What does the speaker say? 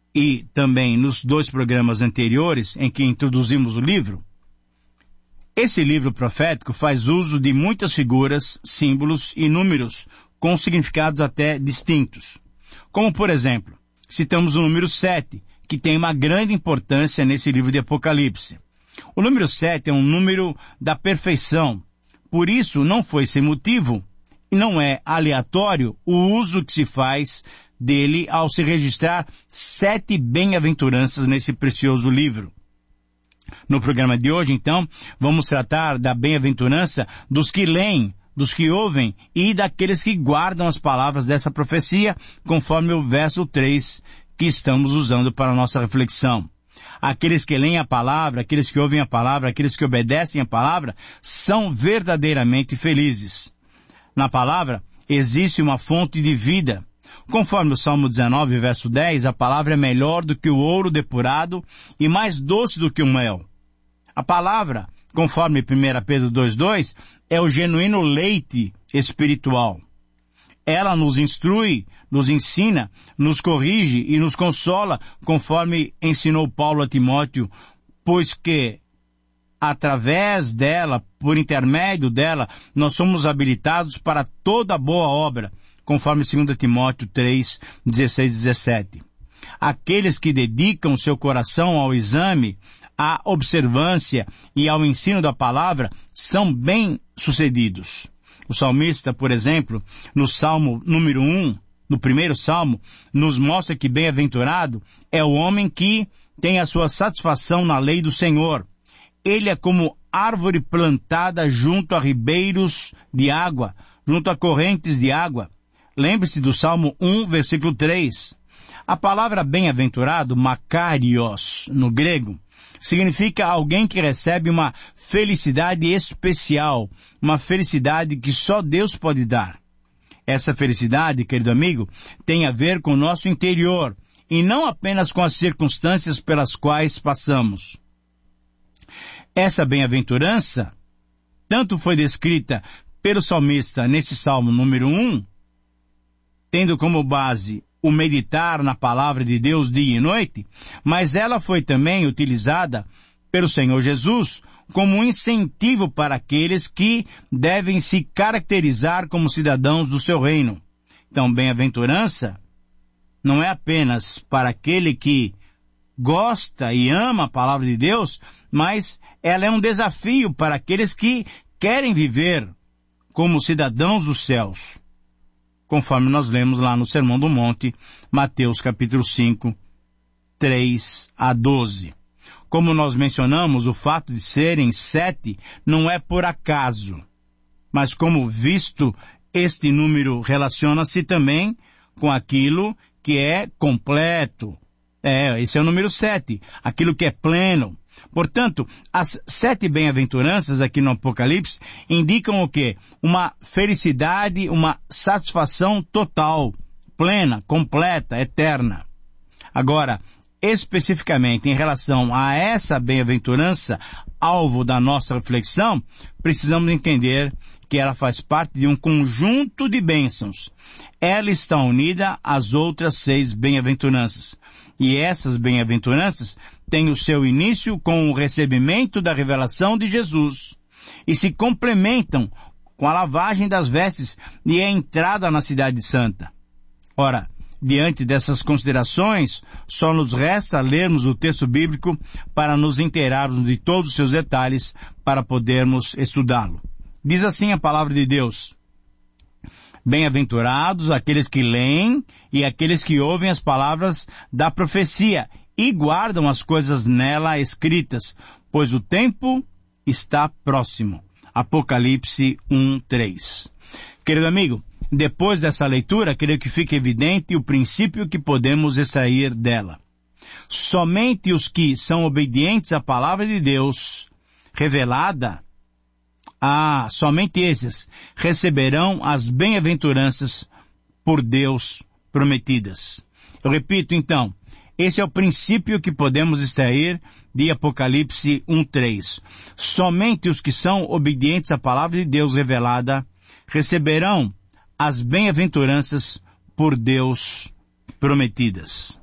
e também nos 2 programas anteriores em que introduzimos o livro, esse livro profético faz uso de muitas figuras, símbolos e números com significados até distintos. Como, por exemplo, citamos o número 7, que tem uma grande importância nesse livro de Apocalipse. O número 7 é um número da perfeição. Por isso, não foi sem motivo e não é aleatório o uso que se faz dele ao se registrar 7 bem-aventuranças nesse precioso livro. No programa de hoje, então, vamos tratar da bem-aventurança dos que leem, dos que ouvem e daqueles que guardam as palavras dessa profecia, conforme o verso 3 que estamos usando para a nossa reflexão. Aqueles que leem a palavra, aqueles que ouvem a palavra, aqueles que obedecem a palavra, são verdadeiramente felizes. Na palavra, existe uma fonte de vida. Conforme o Salmo 19, verso 10, a palavra é melhor do que o ouro depurado e mais doce do que o mel. A palavra, conforme 1 Pedro 2,2, é o genuíno leite espiritual. Ela nos instrui, nos ensina, nos corrige e nos consola, conforme ensinou Paulo a Timóteo, pois que, através dela, por intermédio dela, nós somos habilitados para toda boa obra, conforme 2 Timóteo 3, 16 e 17. Aqueles que dedicam seu coração ao exame, à observância e ao ensino da palavra são bem-sucedidos. O salmista, por exemplo, no Salmo número 1, no primeiro Salmo, nos mostra que bem-aventurado é o homem que tem a sua satisfação na lei do Senhor. Ele é como árvore plantada junto a ribeiros de água, junto a correntes de água. Lembre-se do Salmo 1, versículo 3. A palavra bem-aventurado, makarios, no grego, significa alguém que recebe uma felicidade especial, uma felicidade que só Deus pode dar. Essa felicidade, querido amigo, tem a ver com o nosso interior, e não apenas com as circunstâncias pelas quais passamos. Essa bem-aventurança, tanto foi descrita pelo salmista nesse Salmo número 1, tendo como base o meditar na palavra de Deus dia e noite, mas ela foi também utilizada pelo Senhor Jesus como um incentivo para aqueles que devem se caracterizar como cidadãos do seu reino. Então, bem-aventurança não é apenas para aquele que gosta e ama a palavra de Deus, mas ela é um desafio para aqueles que querem viver como cidadãos dos céus, conforme nós lemos lá no Sermão do Monte, Mateus capítulo 5, 3 a 12. Como nós mencionamos, o fato de serem 7 não é por acaso, mas como visto, este número relaciona-se também com aquilo que é completo. Esse é o número 7, aquilo que é pleno. Portanto, as 7 bem-aventuranças aqui no Apocalipse indicam o quê? Uma felicidade, uma satisfação total, plena, completa, eterna. Agora, especificamente em relação a essa bem-aventurança, alvo da nossa reflexão, precisamos entender que ela faz parte de um conjunto de bênçãos. Ela está unida às outras 6 bem-aventuranças. E essas bem-aventuranças têm o seu início com o recebimento da revelação de Jesus e se complementam com a lavagem das vestes e a entrada na cidade santa. Ora, diante dessas considerações, só nos resta lermos o texto bíblico para nos inteirarmos de todos os seus detalhes para podermos estudá-lo. Diz assim a palavra de Deus: bem-aventurados aqueles que leem e aqueles que ouvem as palavras da profecia e guardam as coisas nela escritas, pois o tempo está próximo. Apocalipse 1:3. Querido amigo, depois dessa leitura, creio que fica evidente o princípio que podemos extrair dela. Somente os que são obedientes à palavra de Deus revelada, somente esses receberão as bem-aventuranças por Deus prometidas. Eu repito então, esse é o princípio que podemos extrair de Apocalipse 1:3. Somente os que são obedientes à palavra de Deus revelada receberão as bem-aventuranças por Deus prometidas.